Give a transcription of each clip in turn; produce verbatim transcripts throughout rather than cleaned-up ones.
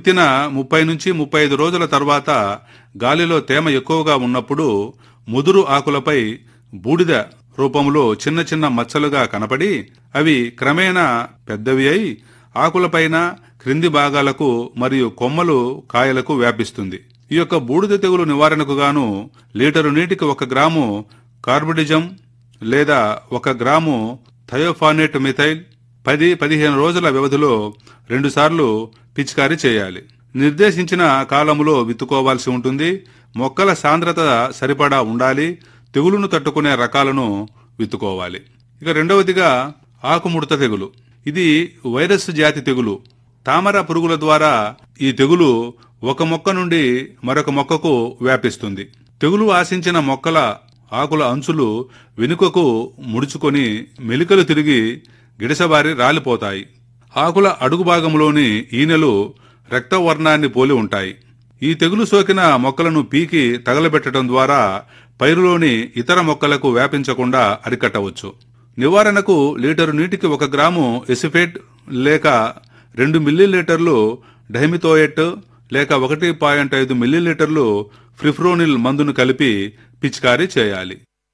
విత్తిన ముప్పై నుంచి ముప్పై ఐదు రోజుల తర్వాత గాలిలో తేమ ఎక్కువగా ఉన్నప్పుడు ముదురు ఆకులపై బూడిద రూపంలో చిన్న చిన్న మచ్చలుగా కనపడి అవి క్రమేణా పెద్దవి అయి ఆకులపైన క్రింది భాగాలకు మరియు కొమ్మలు కాయలకు వ్యాపిస్తుంది. ఈ యొక్క బూడిద తెగులు నివారణకు గాను లీటరు నీటికి ఒక గ్రాము కార్బిడిజం లేదా ఒక గ్రాము థయోఫానేట్ మిథైల్ పది పదిహేను రోజుల వ్యవధిలో రెండుసార్లు పిచికారీ చేయాలి. నిర్దేశించిన కాలములో విత్తుకోవాల్సి ఉంటుంది. మొక్కల సాంద్రత సరిపడా ఉండాలి. తెగులును తట్టుకునే రకాలను విత్తుకోవాలి. ఇక రెండవదిగా ఆకుముడత తెగులు. ఇది వైరస్ జాతి తెగులు. తామర పురుగుల ద్వారా ఈ తెగులు ఒక మొక్క నుండి మరొక మొక్కకు వ్యాపిస్తుంది. తెగులు ఆశించిన మొక్కల ఆకుల అంచులు వెనుకకు ముడుచుకొని మెలికలు తిరిగి గిడసబారి రాలిపోతాయి. ఆకుల అడుగు భాగంలోని ఈనెలు రక్తవర్ణాన్ని పోలి ఉంటాయి. ఈ తెగులు సోకిన మొక్కలను పీకి తగలబెట్టడం ద్వారా పైరులోని ఇతర మొక్కలకు వ్యాపించకుండా అరికట్టవచ్చు. నివారణకు లీటరు నీటికి ఒక గ్రాము ఎసిఫేట్ లేక రెండు మిల్లీలీటర్లు డైమిథోయేట్ లేక ఒకటి పాయింట్ ఐదు మిల్లీలీటర్లు ఫ్రిఫ్రోనిల్ మందును కలిపి పిచికారీ చేయాలి.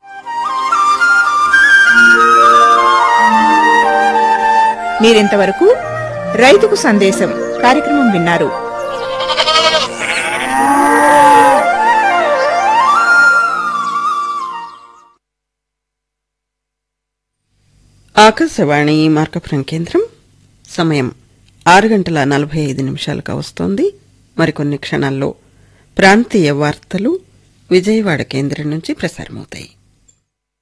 మీరింతవరకు రైతుకు సందేశం కార్యక్రమం విన్నారు. ఆకాశవాణి మార్కపురం కేంద్రం. సమయం ఆరు గంటల నలభై ఐదు నిమిషాలుగా వస్తోంది. మరికొన్ని క్షణాల్లో ప్రాంతీయ వార్తలు విజయవాడ కేంద్రం నుంచి ప్రసారమవుతాయి.